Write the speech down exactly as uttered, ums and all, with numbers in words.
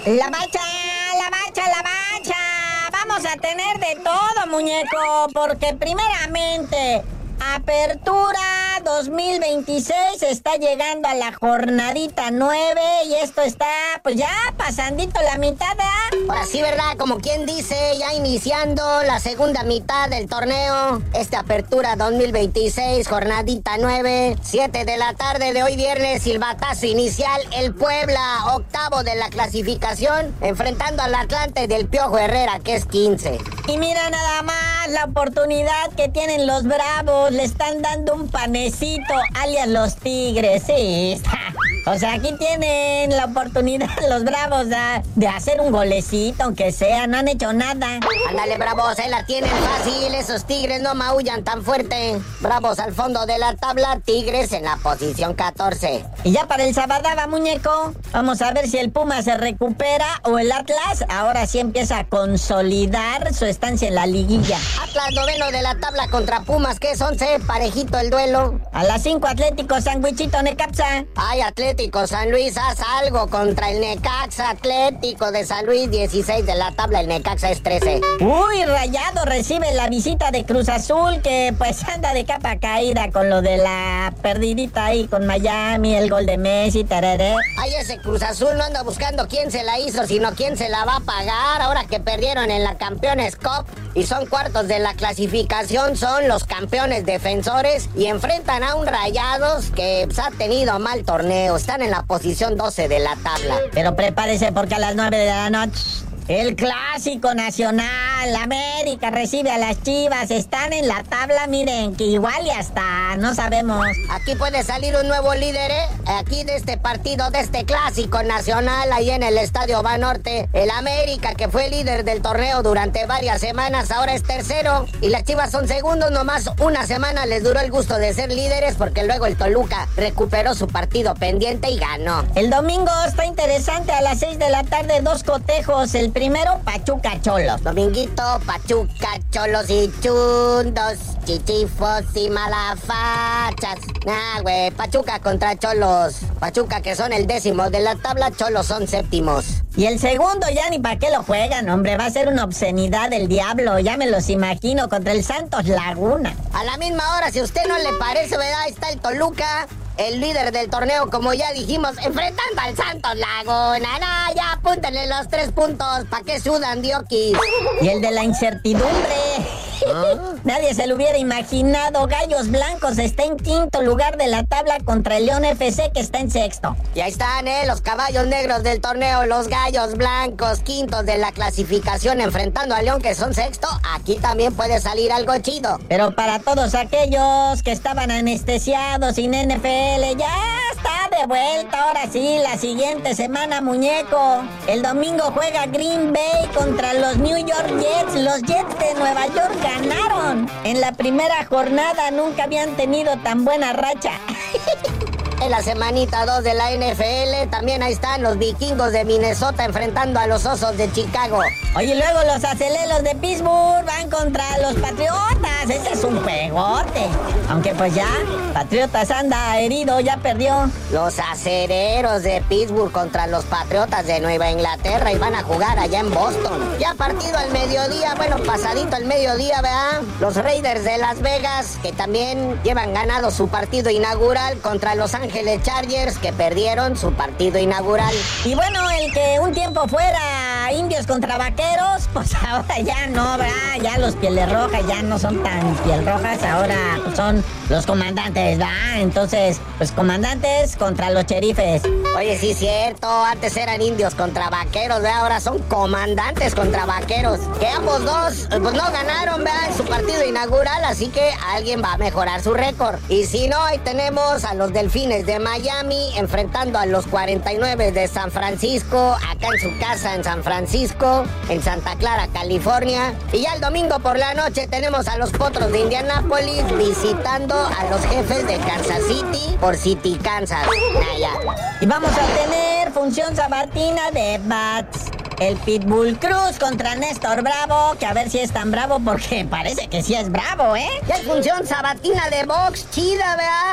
La bacha, la bacha, la bacha. Vamos a tener de todo, muñeco, porque primeramente, Apertura dos mil veintiséis está llegando a la jornadita nueve y esto está, pues ya pasandito la mitad, ¿eh? Ahora sí, ¿verdad? Como quien dice, ya iniciando la segunda mitad del torneo. Esta Apertura dos mil veintiséis, jornadita nueve, siete de la tarde de hoy viernes, silbatazo inicial. El Puebla, octavo de la clasificación, enfrentando al Atlante del Piojo Herrera, que es quince. Y mira nada más la oportunidad que tienen los Bravos. Le están dando un panecito, alias los Tigres, sí. O sea, aquí tienen la oportunidad los Bravos de, de hacer un golecito, aunque sea, no han hecho nada. Ándale, Bravos, ahí la tienen fácil, esos Tigres no maullan tan fuerte. Bravos al fondo de la tabla, Tigres en la posición catorce. Y ya para el Sabadaba, muñeco, vamos a ver si el Puma se recupera o el Atlas ahora sí empieza a consolidar su estancia en la liguilla. Atlas noveno de la tabla contra Pumas, que es once, parejito el duelo. A las cinco, Atlético Sandwichito Necaxa. Ay, Atlético San Luis, haz algo contra el Necaxa. Atlético de San Luis, dieciséis de la tabla, el Necaxa es trece. Uy, Rayado recibe la visita de Cruz Azul, que pues anda de capa caída con lo de la perdidita ahí con Miami, el gol de Messi, tereré. Ay, ese Cruz Azul no anda buscando quién se la hizo, sino quién se la va a pagar. Ahora que perdieron en la Campeones Cup y son cuartos de la clasificación, son los campeones defensores y enfrentan a un Rayados que pues, ha tenido mal torneo. Están en la posición doce de la tabla. Pero prepárese porque a las nueve de la noche, el Clásico Nacional, América recibe a las Chivas, están en la tabla, miren, que igual y hasta no sabemos. Aquí puede salir un nuevo líder, ¿eh? Aquí de este partido, de este Clásico Nacional, ahí en el Estadio Banorte, el América, que fue líder del torneo durante varias semanas, ahora es tercero, y las Chivas son segundos, nomás una semana les duró el gusto de ser líderes, porque luego el Toluca recuperó su partido pendiente y ganó. El domingo está interesante, a las seis de la tarde, dos cotejos, el primero, Pachuca Cholos. Dominguito, Pachuca, Cholos y chundos, chichifos y malafachas. Nah, güey, Pachuca contra Cholos. Pachuca, que son el décimo de la tabla, Cholos son séptimos. Y el segundo ya ni para qué lo juegan, hombre, va a ser una obscenidad del diablo, ya me los imagino, contra el Santos Laguna. A la misma hora, si a usted no le parece, ¿verdad? Ahí está el Toluca, el líder del torneo, como ya dijimos, enfrentando al Santos Laguna. No, ya apúntenle los tres puntos, ¿pa' qué sudan, diokis? Y el de la incertidumbre. ¿Ah? Nadie se lo hubiera imaginado. Gallos Blancos está en quinto lugar de la tabla contra el León F C, que está en sexto. Y ahí están, eh, los caballos negros del torneo, los Gallos Blancos, quintos de la clasificación, enfrentando al León, que son sexto. Aquí también puede salir algo chido. Pero para todos aquellos que estaban anestesiados sin N F L, ya está de vuelta. Ahora sí, la siguiente semana, muñeco. El domingo juega Green Bay contra los New York Jets. Los Jets de Nueva York ganaron. En la primera jornada nunca habían tenido tan buena racha. En la semanita dos de la N F L, también ahí están los Vikingos de Minnesota enfrentando a los Osos de Chicago. Oye, luego los Aceleros de Pittsburgh van contra los Patriotas. Ese es un juegote. Aunque pues ya, Patriotas anda herido, ya perdió. Los Acereros de Pittsburgh contra los Patriotas de Nueva Inglaterra y van a jugar allá en Boston. Ya partido al mediodía, bueno, pasadito al mediodía, ¿verdad? Los Raiders de Las Vegas, que también llevan ganado su partido inaugural contra los Ángeles Chargers, que perdieron su partido inaugural. Y bueno, el que un tiempo fuera Indios contra Vaqueros, pues ahora ya no, ¿verdad? Ya los Pieles Rojas ya no son tan piel rojas, ahora son los Comandantes, ¿verdad? Entonces, pues Comandantes contra los Cherifes. Oye, sí es cierto, antes eran Indios contra Vaqueros, ¿verdad? Ahora son Comandantes contra Vaqueros. Que ambos dos, pues no ganaron, ¿verdad? En su partido inaugural, así que alguien va a mejorar su récord. Y si no, ahí tenemos a los Delfines de Miami enfrentando a los cuarenta y nueve de San Francisco, acá en su casa en San Francisco, en Santa Clara, California. Y ya el domingo por la noche tenemos a los Potros de Indianápolis visitando a los Jefes de Kansas City por City, Kansas. Allá. Y vamos a tener función sabatina de bats. El Pitbull Cruz contra Néstor Bravo, que a ver si es tan bravo, porque parece que sí es bravo, ¿eh? Ya hay función sabatina de box chida, ¿verdad?